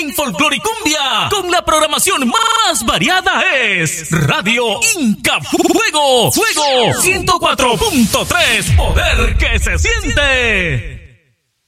en folclore y cumbia, con la programación más variada es Radio Inca Fuego, Fuego 104.3, poder que se siente.